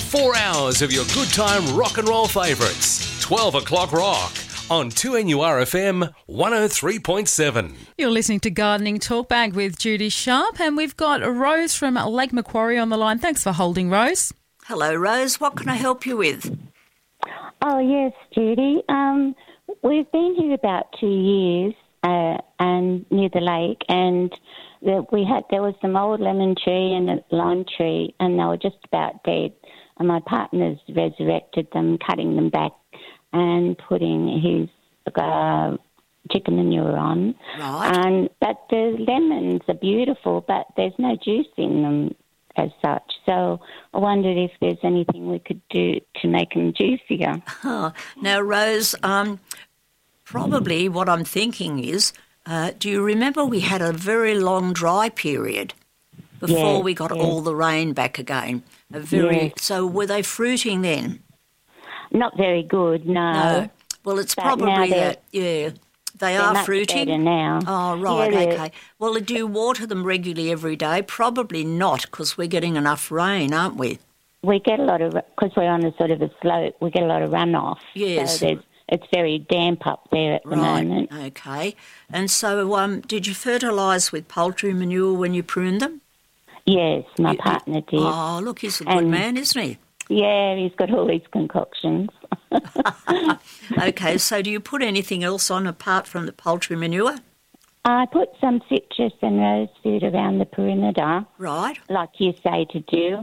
4 hours of your good time rock and roll favourites. 12 o'clock rock on 2NURFM 103.7. You're listening to Gardening Talkback with Judy Sharp, and we've got Rose from Lake Macquarie on the line. Thanks for holding, Rose. Hello, Rose. What can I help you with? Oh, yes, Judy. We've been here about 2 years and near the lake, and there was some old lemon tree and a lime tree, and they were just about dead. And my partner's resurrected them, cutting them back and putting his chicken manure on. Right. But the lemons are beautiful, but there's no juice in them as such. So I wondered if there's anything we could do to make them juicier. Oh, now, Rose, probably what I'm thinking is, do you remember we had a very long dry period before we got all the rain back again? So were they fruiting then? Not very good, no. Well, it's But probably now that, They are much fruiting? better now. Oh, right, Yeah, okay. Well, do you water them regularly every day? Probably not, because we're getting enough rain, aren't we? We get a lot of, because we're on a sort of a slope, we get a lot of runoff. Yes. So it's very damp up there at the moment. Okay. And so did you fertilise with poultry manure when you pruned them? Yes, my partner did. Oh, look, he's a good man, isn't he? Yeah, he's got all these concoctions. Okay, so do you put anything else on apart from the poultry manure? I put some citrus and rose food around the perimeter. Right. Like you say to do.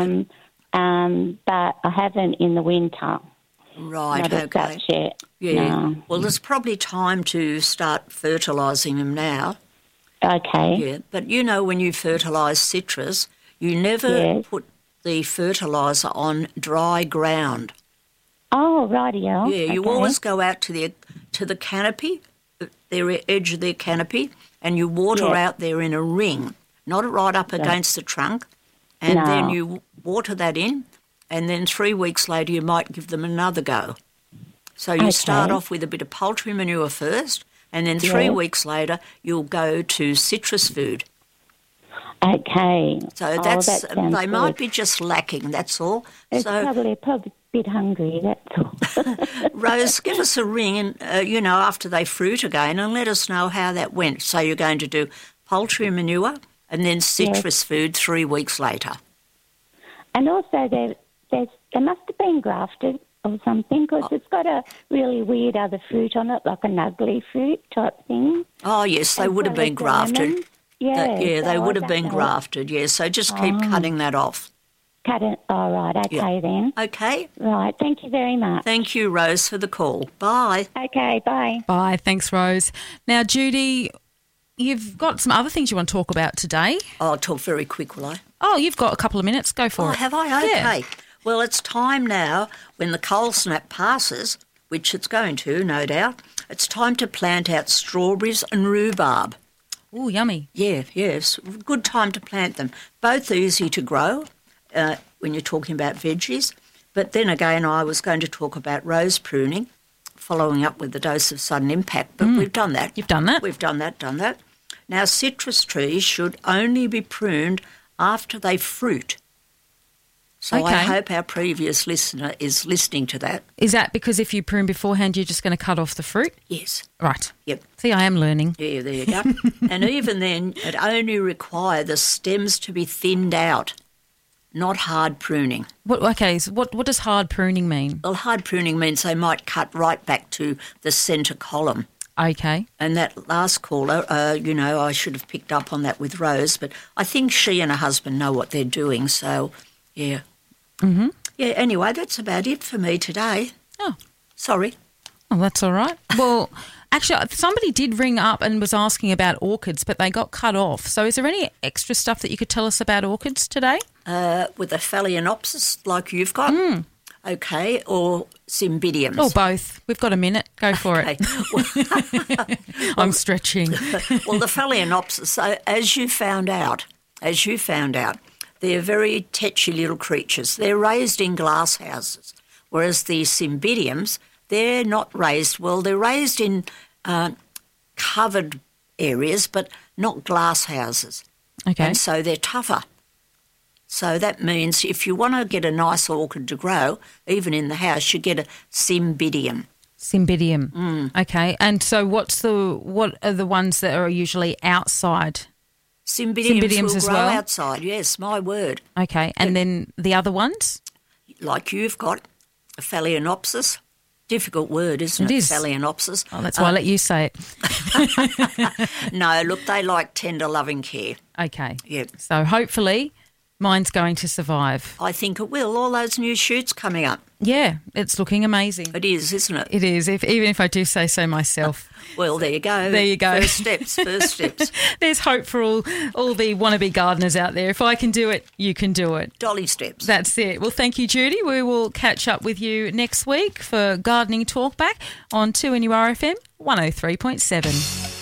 But I haven't in the winter. Right, Not as okay. such yet. Yeah. No. Well, there's probably time to start fertilising them now. Okay. Yeah, but when you fertilise citrus, you never put the fertiliser on dry ground. Oh, rightio. Yeah, you always go out to the canopy, the edge of their canopy, and you water out there in a ring, not right up against the trunk, and then you water that in, and then 3 weeks later you might give them another go. So you start off with a bit of poultry manure first, and then 3 weeks later you'll go to citrus food. Okay. So they might be just lacking, that's all. It's probably a bit hungry, that's all. Rose, give us a ring, and after they fruit again, and let us know how that went. So you're going to do poultry manure and then citrus food 3 weeks later. And also they must have been grafted or something, because it's got a really weird other fruit on it, like an ugly fruit type thing. Oh, yes, they would have been grafted. They would have been grafted, so just keep cutting that off. Cut it. All right, okay then. Okay. Right, thank you very much. Thank you, Rose, for the call. Bye. Okay, bye. Bye. Thanks, Rose. Now, Judy, you've got some other things you want to talk about today. I'll talk very quick, will I? Oh, you've got a couple of minutes. Go for it. Oh, have I? Okay. Yeah. Well, it's time now, when the cold snap passes, which it's going to, no doubt, it's time to plant out strawberries and rhubarb. Oh, yummy. Yeah, yes. Good time to plant them. Both easy to grow when you're talking about veggies. But then again, I was going to talk about rose pruning, following up with the dose of sudden impact, but we've done that. You've done that? We've done that. Now, citrus trees should only be pruned after they fruit. So I hope our previous listener is listening to that. Is that because if you prune beforehand, you're just going to cut off the fruit? Yes. Right. Yep. See, I am learning. Yeah, there you go. And even then, it only requires the stems to be thinned out, not hard pruning. So what does hard pruning mean? Well, hard pruning means they might cut right back to the centre column. Okay. And that last caller, I should have picked up on that with Rose, but I think she and her husband know what they're doing, so, yeah. Mm-hmm. Yeah, anyway, that's about it for me today. Oh. Sorry. Oh, that's all right. Well, actually, somebody did ring up and was asking about orchids, but they got cut off. So is there any extra stuff that you could tell us about orchids today? With a Phalaenopsis like you've got? Okay, or Cymbidiums? Or both. We've got a minute. Go for it. I'm stretching. Well, the Phalaenopsis, as you found out, they're very tetchy little creatures. They're raised in glass houses, whereas the Cymbidiums, they're not raised. Well, they're raised in covered areas, but not glass houses. Okay. And so they're tougher. So that means if you want to get a nice orchid to grow, even in the house, you get a Cymbidium. Cymbidium. Okay. And so what are the ones that are usually outside? Cymbidiums will as grow well? outside, yes, my word. Okay. And then the other ones? Like you've got a Phalaenopsis. Difficult word, isn't it? It is. Phalaenopsis. Oh, that's why I let you say it. No, look, they like tender, loving care. Okay. Yep. So hopefully mine's going to survive. I think it will. All those new shoots coming up. Yeah, it's looking amazing. It is, isn't it? It is, even if I do say so myself. Well, there you go. There you go. First steps. There's hope for all the wannabe gardeners out there. If I can do it, you can do it. Dolly steps. That's it. Well, thank you, Judy. We will catch up with you next week for Gardening Talkback on 2NURFM 103.7.